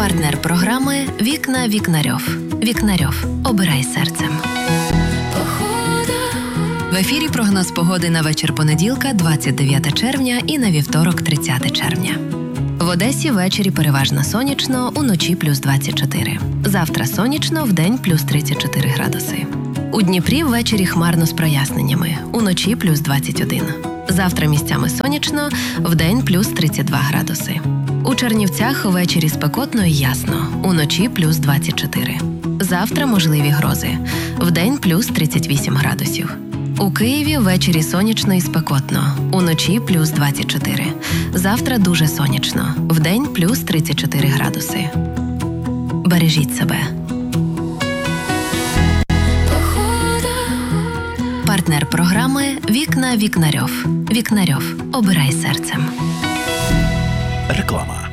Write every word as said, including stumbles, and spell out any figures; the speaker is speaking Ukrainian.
Партнер програми «Вікна Вікнарьов». Вікнарьов. Обирай серцем. В ефірі прогноз погоди на вечір понеділка, двадцять дев'яте червня, і на вівторок, тридцяте червня. В Одесі ввечері переважно сонячно, уночі плюс двадцять чотири. Завтра сонячно, вдень плюс тридцять чотири градуси. У Дніпрі ввечері хмарно з проясненнями, уночі плюс двадцять один. Завтра місцями сонячно, вдень плюс тридцять два градуси. У Чернівцях ввечері спекотно і ясно, уночі плюс двадцять чотири. Завтра можливі грози, вдень плюс тридцять вісім градусів. У Києві ввечері сонячно і спекотно, уночі плюс двадцять чотири. Завтра дуже сонячно, вдень плюс тридцять чотири градуси. Бережіть себе. Партнер програми «Вікна Вікнарьов». Вікнарьов. Обирай серцем. Реклама.